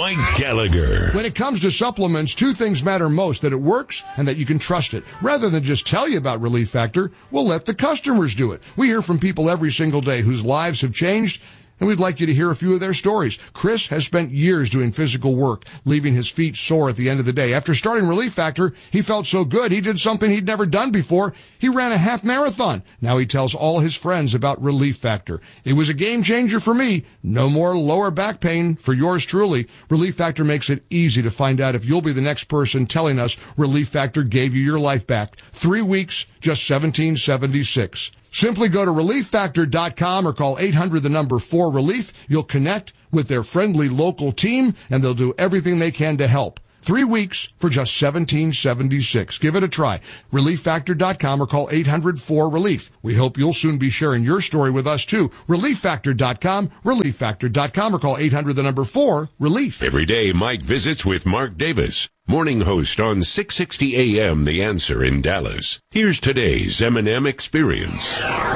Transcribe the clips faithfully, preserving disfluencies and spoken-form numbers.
Mike Gallagher. When it comes to supplements, two things matter most, that it works and that you can trust it. Rather than just tell you about Relief Factor, we'll let the customers do it. We hear from people every single day whose lives have changed, and we'd like you to hear a few of their stories. Chris has spent years doing physical work, leaving his feet sore at the end of the day. After starting Relief Factor, he felt so good, he did something he'd never done before. He ran a half marathon. Now he tells all his friends about Relief Factor. It was a game changer for me. No more lower back pain for yours truly. Relief Factor makes it easy to find out if you'll be the next person telling us Relief Factor gave you your life back. Three weeks, just seventeen seventy-six. Simply go to relief factor dot com or call eight hundred the number four relief. You'll connect with their friendly local team, and they'll do everything they can to help. Three weeks for just seventeen seventy-six. Give it a try. relief factor dot com or call eight hundred four relief. We hope you'll soon be sharing your story with us too. relief factor dot com, relief factor dot com or call eight hundred the number four relief. Every day, Mike visits with Mark Davis, morning host on six sixty A M The Answer in Dallas. Here's today's M and M Experience.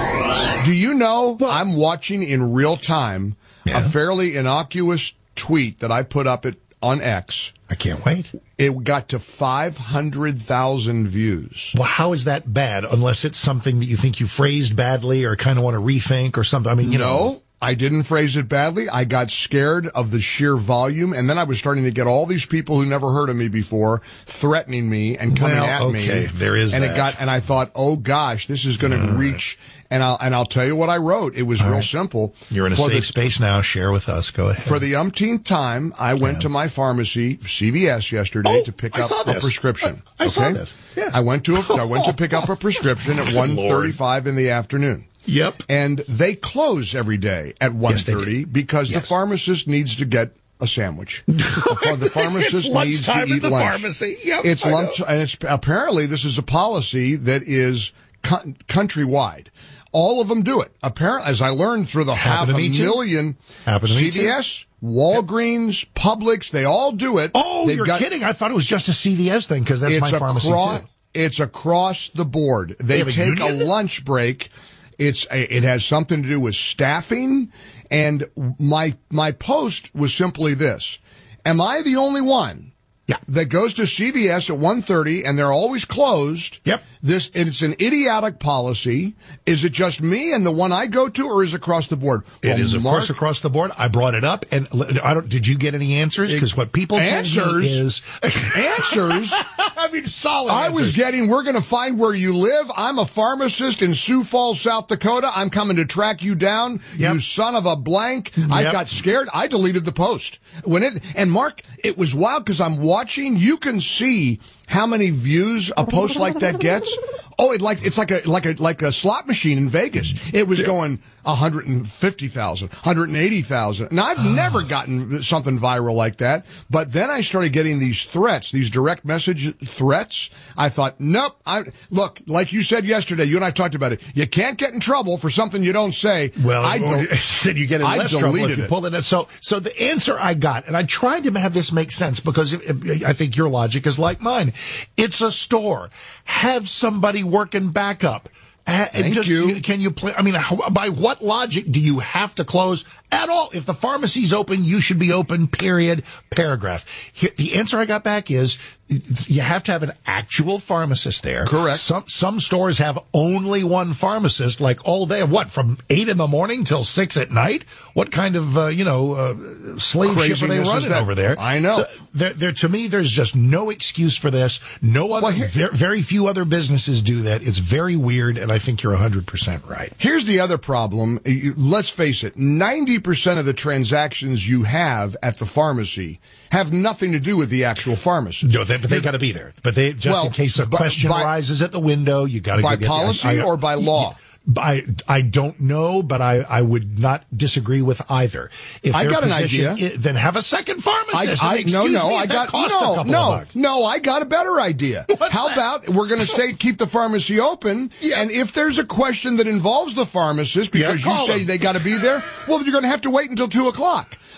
Do you know I'm watching in real time yeah. a fairly innocuous tweet that I put up at on X. I can't wait. It got to five hundred thousand views. Well, how is that bad? Unless it's something that you think you phrased badly or kind of want to rethink or something. I mean, you no, know. I didn't phrase it badly. I got scared of the sheer volume, and then I was starting to get all these people who never heard of me before threatening me and coming well, at okay, me. There is and that. it got, and I thought, oh gosh, this is going to reach. And I'll and I'll tell you what I wrote. It was all real right. simple. You're in a for safe the, space now. Share with us. Go ahead. For the umpteenth time, I went yeah. to my pharmacy, C V S, yesterday oh, to pick I up saw a this. prescription. I, I okay? saw this. Yeah. I went to a, I went to pick up a prescription at one thirty-five in the afternoon. Yep. And they close every day at one thirty yes, because yes. the pharmacist needs to get a sandwich. The pharmacist needs to eat at the lunch. Pharmacy. Yep, it's I lunch, know. and it's, apparently this is a policy that is co- countrywide. All of them do it. Apparently, as I learned through the half a million, C V S, Walgreens, Publix, they all do it. Oh, They've you're got, kidding. I thought it was just a C V S thing because that's my pharmacy across, too. It's across the board. They, they take a, a lunch break. It's a, it has something to do with staffing. And my my post was simply this. Am I the only one yeah. that goes to C V S at one thirty and they're always closed? Yep. This it's an idiotic policy. Is it just me and the one I go to, or is it across the board? It well, is, of Mark, course, across the board. I brought it up, and I don't. Did you get any answers? Because what people answers tell me is answers. I mean, solid. I answers. was getting. We're going to find where you live. I'm a pharmacist in Sioux Falls, South Dakota. I'm coming to track you down. Yep. You son of a blank. Yep. I got scared. I deleted the post when it. And Mark, it was wild because I'm watching. You can see how many views a post like that gets. Oh, it like it's like a like a like a slot machine in Vegas. It was going one hundred fifty thousand, one hundred eighty thousand. Now, I've never gotten something viral like that, but then I started getting these threats, these direct message threats. I thought, nope. I look, like you said yesterday, you and I talked about it. You can't get in trouble for something you don't say. Well, I del- said you get in I less trouble if you it. pull it. So, so the answer I got, and I tried to have this make sense because it, it, I think your logic is like mine. It's a store. Have somebody working backup. Uh, Thank just, you. Can you play? I mean, how, by what logic do you have to close at all? If the pharmacy's open, you should be open, period, paragraph. Here, the answer I got back is you have to have an actual pharmacist there. Correct. Some, some stores have only one pharmacist, like all day. What, from eight in the morning till six at night? What kind of, uh, you know, uh, slave ship are they running over there? I know. So there, there, to me, there's just no excuse for this. No other, well, here, very, very few other businesses do that. It's very weird, and I think you're one hundred percent right. Here's the other problem. Let's face it, ninety percent of the transactions you have at the pharmacy have nothing to do with the actual pharmacist. No, they, but they got to be there. But they just well, in case a by, question by, rises at the window, you got to by go get policy the, I, I, or by law. I I don't know, but I, I would not disagree with either. If I got an idea, idea. then have a second pharmacist. I, I, and no, no, me, I got no, no, no. I got a better idea. What's How that? about we're going to stay keep the pharmacy open, yeah. and if there's a question that involves the pharmacist because yeah, you say them. they got to be there, well, you're going to have to wait until two o'clock.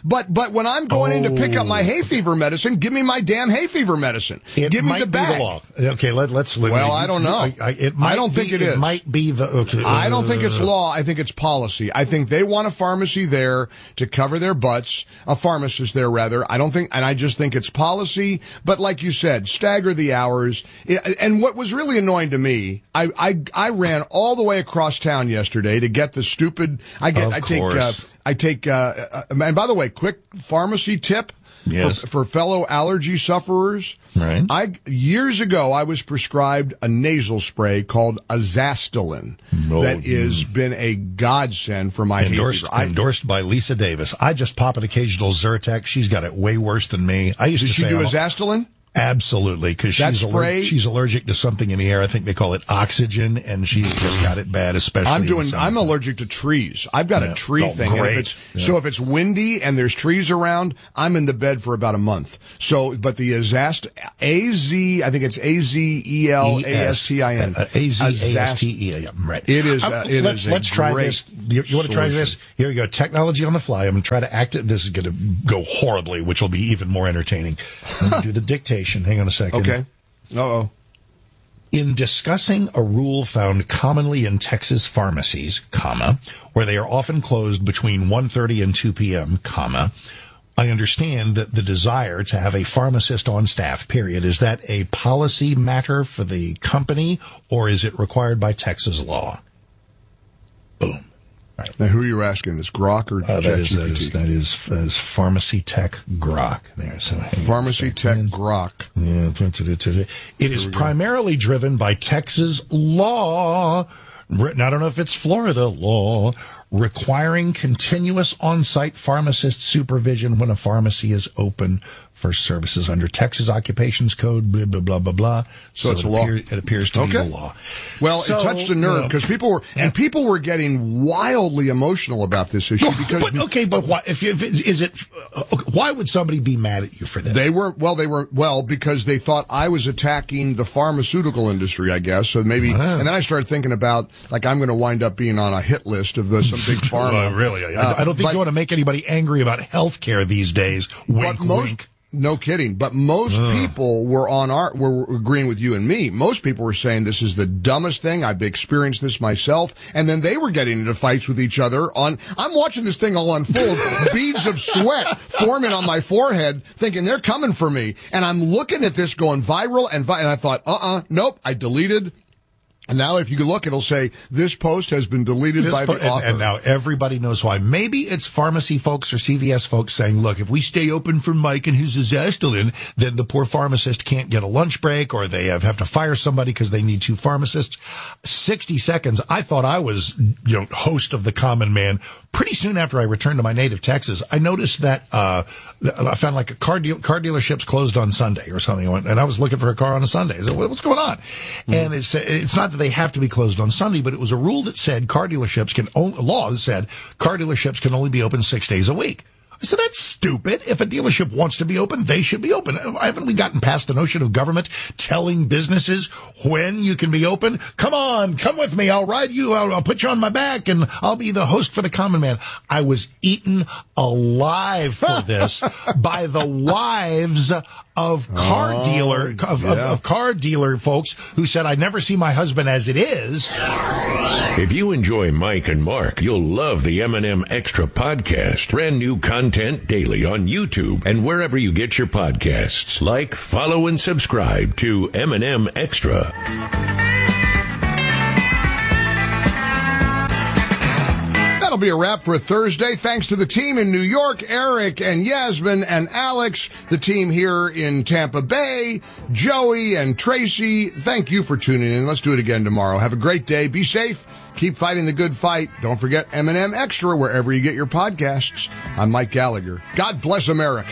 But but when I'm going oh. in to pick up my hay fever medicine, give me my damn hay fever medicine. It give me might the bag. Be the law. Okay, let, let's. Let, well, I don't know. I, I, it might I don't be, think it is. It might be the. Okay, uh, I don't think it's law. I think it's policy. I think they want a pharmacy there to cover their butts. A pharmacist there, rather. I don't think, and I just think it's policy. But like you said, stagger the hours. And what was really annoying to me, I I, I ran all the way across town yesterday to get the stupid. I get. Of I take. course. Uh, I take. Uh, uh, and by the way, quick pharmacy tip. Yes. For, for fellow allergy sufferers. Right. I, years ago, I was prescribed a nasal spray called Azastilin no, that has been a godsend for my endorsed, hay fever. Endorsed by Lisa Davis. I just pop an occasional Zyrtec. She's got it way worse than me. I used Did to she say do I'm Azastilin? Absolutely, because she's, aller- she's allergic to something in the air. I think they call it oxygen, and she's just got it bad, especially. I'm doing. In I'm allergic to trees. I've got yeah. a tree oh, thing. And if it's, yeah. So if it's windy and there's trees around, I'm in the bed for about a month. So, but the Azast, A Z, I think it's A Z E L A S T I N. A Z A S T E L, right. It is. Uh, it let's is let's try this. You, you want to try this? Here we go. Technology on the fly. I'm going to try to act it. This is going to go horribly, which will be even more entertaining. I'm going to do the dictation. Hang on a second. Okay. Uh-oh. In discussing a rule found commonly in Texas pharmacies, comma, where they are often closed between one thirty and two p.m., comma, I understand that the desire to have a pharmacist on staff, period, is that a policy matter for the company, or is it required by Texas law? Boom. Right. Now, who are you asking? This Grok or uh, that, is, that is is that is that is Pharmacy Tech Grok. There, so Pharmacy Tech Grok. Yeah, it is primarily driven by Texas law. Written, I don't know if it's Florida law, requiring continuous on-site pharmacist supervision when a pharmacy is open for services under Texas Occupations Code, blah, blah, blah, blah, blah. So, so it's it a law. Appear, it appears to okay. be the law. Well, so, it touched a nerve because you know, people were, and people were getting wildly emotional about this issue because. But, okay, but why, if, if it, is it, uh, why would somebody be mad at you for that? They were, well, they were, well, because they thought I was attacking the pharmaceutical industry, I guess. So maybe, wow. And then I started thinking about, like, I'm going to wind up being on a hit list of the, some big pharma. Well, really? I, uh, I don't think but, you want to make anybody angry about health care these days. Wink, but most, wink. No kidding. But most uh. people were on our, were agreeing with you and me. Most people were saying this is the dumbest thing. I've experienced this myself. And then they were getting into fights with each other on, I'm watching this thing all unfold, beads of sweat forming on my forehead, thinking they're coming for me. And I'm looking at this going viral and, vi- and I thought, uh-uh, nope, I deleted. And now if you look, it'll say, this post has been deleted this by po- the author. And, and now everybody knows why. Maybe it's pharmacy folks or C V S folks saying, look, if we stay open for Mike and his Azastilin, then the poor pharmacist can't get a lunch break, or they have, have to fire somebody because they need two pharmacists. sixty seconds. I thought I was, you know, host of the Common Man. Pretty soon after I returned to my native Texas, I noticed that, uh, I found like a car deal, car dealerships closed on Sunday or something. And I was looking for a car on a Sunday. I said, what's going on? Mm. And it's, it's not that they have to be closed on Sunday, but it was a rule that said car dealerships can only, law that said car dealerships can only be open six days a week. I said, that's stupid. If a dealership wants to be open, they should be open. Haven't we gotten past the notion of government telling businesses when you can be open? Come on, come with me. I'll ride you. I'll, I'll put you on my back and I'll be the host for the Common Man. I was eaten alive for this by the wives of car oh, dealer, of, yeah. of, of car dealer folks who said, I never see my husband as it is. If you enjoy Mike and Mark, you'll love the M and M Extra podcast. Brand new content daily on YouTube and wherever you get your podcasts. Like, follow, and subscribe to M and M Extra. That'll be a wrap for Thursday. Thanks to the team in New York, Eric and Yasmin and Alex, the team here in Tampa Bay, Joey and Tracy. Thank you for tuning in. Let's do it again tomorrow. Have a great day. Be safe. Keep fighting the good fight. Don't forget M and M Extra wherever you get your podcasts. I'm Mike Gallagher. God bless America.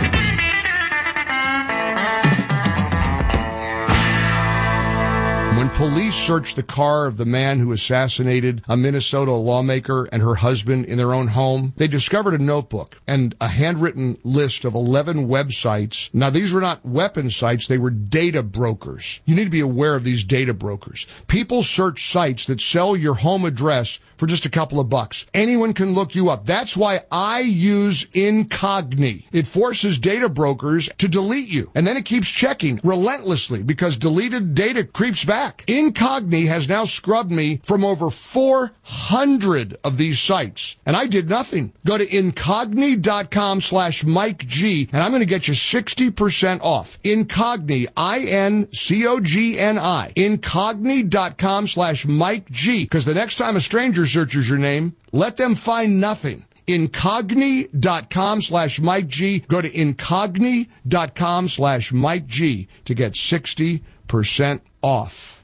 When Police searched the car of the man who assassinated a Minnesota lawmaker and her husband in their own home. They discovered a notebook and a handwritten list of eleven websites. Now, these were not weapon sites. They were data brokers. You need to be aware of these data brokers. People search sites that sell your home address for just a couple of bucks. Anyone can look you up. That's why I use Incogni. It forces data brokers to delete you, and then it keeps checking relentlessly because deleted data creeps back. Incogni has now scrubbed me from over four hundred of these sites, and I did nothing. Go to Incogni.com slash Mike G, and I'm going to get you sixty percent off. Incogni, I N C O G N I. Incogni.com slash Mike G, because the next time a stranger searches your name, let them find nothing. Incogni.com slash Mike G. Go to Incogni.com slash Mike G to get sixty percent off.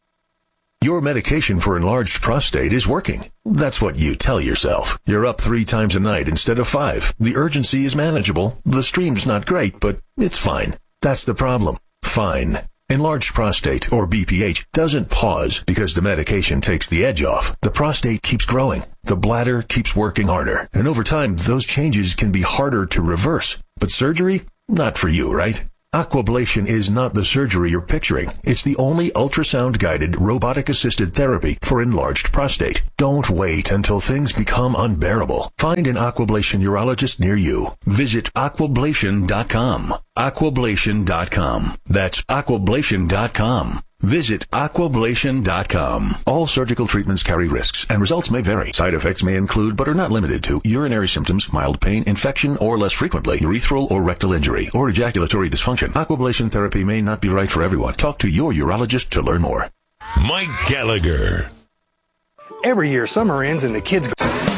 Your medication for enlarged prostate is working. That's what you tell yourself. You're up three times a night instead of five. The urgency is manageable. The stream's not great, but it's fine. That's the problem. Fine. Enlarged prostate, or B P H, doesn't pause because the medication takes the edge off. The prostate keeps growing. The bladder keeps working harder. And over time, those changes can be harder to reverse. But surgery? Not for you, right? Aquablation is not the surgery you're picturing. It's the only ultrasound-guided, robotic-assisted therapy for enlarged prostate. Don't wait until things become unbearable. Find an Aquablation urologist near you. Visit aquablation dot com. aquablation dot com. That's aquablation dot com. Visit aquablation dot com. All surgical treatments carry risks, and results may vary. Side effects may include, but are not limited to, urinary symptoms, mild pain, infection, or less frequently, urethral or rectal injury, or ejaculatory dysfunction. Aquablation therapy may not be right for everyone. Talk to your urologist to learn more. Mike Gallagher. Every year, summer ends and the kids go...